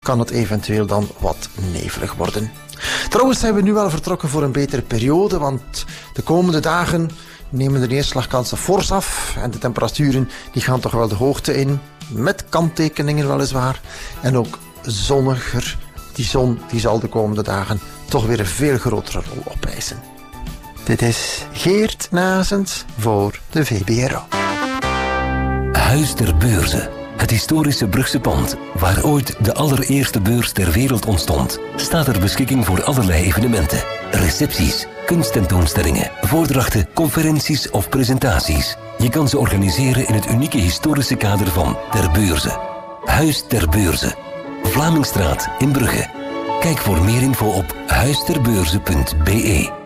kan het eventueel dan wat nevelig worden. Trouwens zijn we nu wel vertrokken voor een betere periode, want de komende dagen nemen de neerslagkansen fors af en de temperaturen die gaan toch wel de hoogte in, met kanttekeningen weliswaar, en ook zonniger. Die zon die zal de komende dagen toch weer een veel grotere rol opeisen. Dit is Geert Nazens voor de VBRO. Huis ter Beurze. Het historische Brugse pand, waar ooit de allereerste beurs ter wereld ontstond, staat ter beschikking voor allerlei evenementen. Recepties, kunsttentoonstellingen, voordrachten, conferenties of presentaties. Je kan ze organiseren in het unieke historische kader van Ter Beurze. Huis ter Beurze. Vlamingstraat in Brugge. Kijk voor meer info op huisterbeurze.be.